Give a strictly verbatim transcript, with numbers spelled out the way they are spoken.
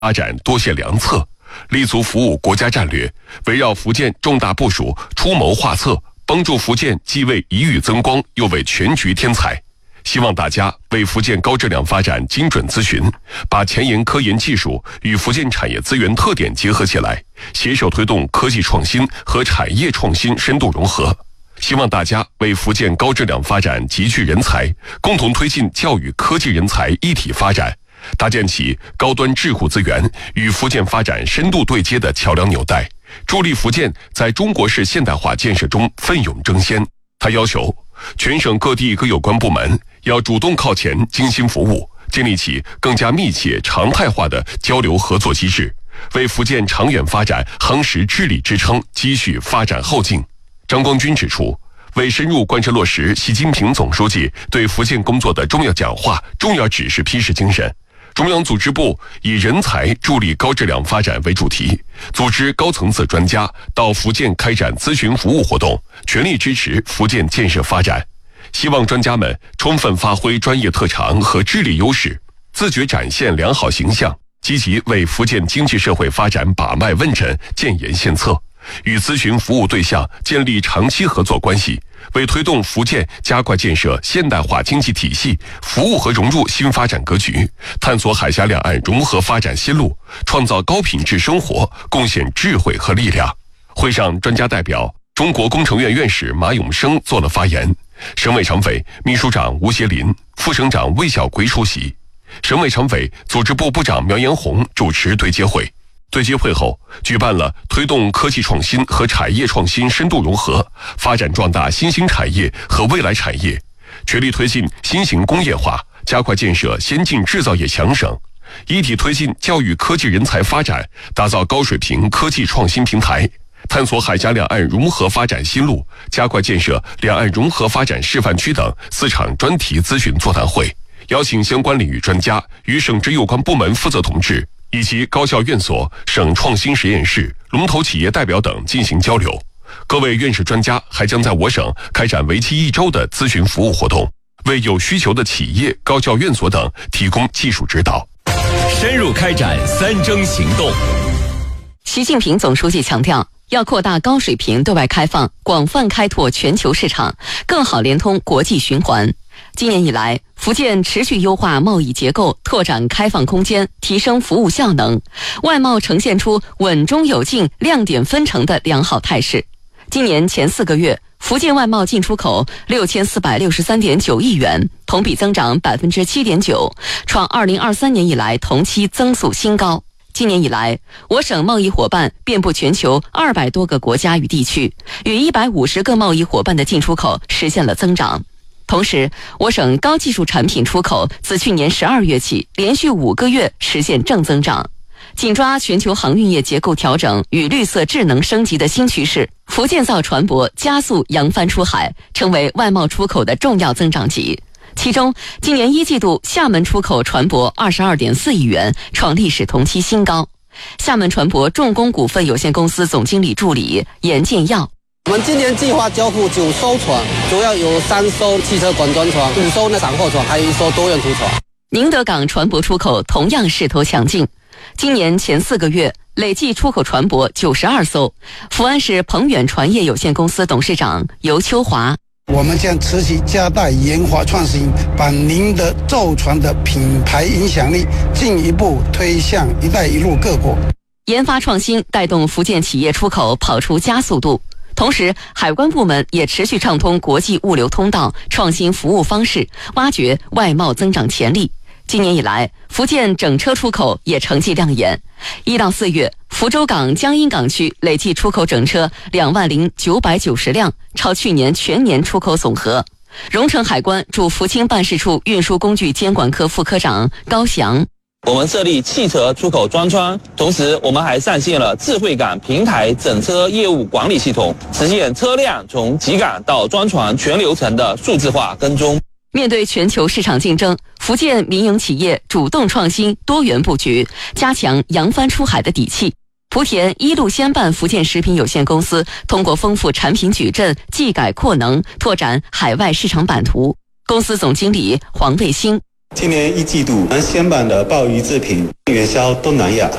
发展多线良策，立足服务国家战略，围绕福建重大部署出谋划策，帮助福建既为一域增光，又为全局添彩。希望大家为福建高质量发展精准咨询，把前沿科研技术与福建产业资源特点结合起来，携手推动科技创新和产业创新深度融合。希望大家为福建高质量发展集聚人才，共同推进教育科技人才一体发展，搭建起高端智库资源与福建发展深度对接的桥梁纽带，助力福建在中国式现代化建设中奋勇争先。他要求全省各地各有关部门要主动靠前，精心服务，建立起更加密切常态化的交流合作机制，为福建长远发展夯实治理支撑，积蓄发展后劲。张光军指出，为深入贯彻落实习近平总书记对福建工作的重要讲话、重要指示批示精神，中央组织部以人才助力高质量发展为主题，组织高层次专家到福建开展咨询服务活动，全力支持福建建设发展。希望专家们充分发挥专业特长和智力优势，自觉展现良好形象，积极为福建经济社会发展把脉问诊、建言献策，与咨询服务对象建立长期合作关系，为推动福建加快建设现代化经济体系、服务和融入新发展格局，探索海峡两岸融合发展新路，创造高品质生活，贡献智慧和力量。会上，专家代表中国工程院院士马永生做了发言，省委常委、秘书长吴协林、副省长魏小奎出席，省委常委、组织部部长苗延红主持对接会。对接会后，举办了推动科技创新和产业创新深度融合，发展壮大新兴产业和未来产业，全力推进新型工业化，加快建设先进制造业强省，一体推进教育科技人才发展，打造高水平科技创新平台，探索海峡两岸融合发展新路，加快建设两岸融合发展示范区等四场专题咨询座谈会，邀请相关领域专家与省直有关部门负责同志以及高校院所、省创新实验室、龙头企业代表等进行交流。各位院士专家还将在我省开展为期一周的咨询服务活动，为有需求的企业、高校院所等提供技术指导。 深入开展三征行动。 习近平总书记强调，要扩大高水平对外开放，广泛开拓全球市场，更好联通国际循环。今年以来，福建持续优化贸易结构，拓展开放空间，提升服务效能，外贸呈现出稳中有进、亮点纷呈的良好态势。今年前四个月，福建外贸进出口六千四百六十三点九亿元，同比增长百分之七点九，创二零二三年以来同期增速新高。今年以来，我省贸易伙伴遍布全球二百多个国家与地区，与一百五十个贸易伙伴的进出口实现了增长。同时，我省高技术产品出口自去年十二月起，连续五个月实现正增长。紧抓全球航运业结构调整与绿色智能升级的新趋势，福建造船舶加速扬帆出海，成为外贸出口的重要增长极。其中，今年一季度厦门出口船舶二十二点四亿元，创历史同期新高。厦门船舶重工股份有限公司总经理助理严建耀。 我们今年计划交付九艘船，主要有三艘汽车管装船、五艘的散货船，还有一艘多用途船。 宁德港船舶出口同样势头强劲，今年前四个月累计出口船舶九十二艘。福安市鹏远船业有限公司董事长尤秋华。 我们将持续加大研发创新，把宁德造船的品牌影响力进一步推向“一带一路”各国。 研发创新带动福建企业出口跑出加速度。同时，海关部门也持续畅通国际物流通道，创新服务方式，挖掘外贸增长潜力。今年以来，福建整车出口也成绩亮眼。一到四月，福州港、江阴港区累计出口整车两万零九百九十辆，超去年全年出口总和。荣成海关驻福清办事处运输工具监管科副科长高翔。 我们设立汽车出口专窗，同时我们还上线了智慧港平台整车业务管理系统，实现车辆从集港到专船全流程的数字化跟踪。 面对全球市场竞争，福建民营企业主动创新、多元布局，加强扬帆出海的底气。莆田一路先办福建食品有限公司通过丰富产品矩阵、技改扩能，拓展海外市场版图。公司总经理黄卫星。 今年一季度，南西安版的鲍鱼制品远销东南亚。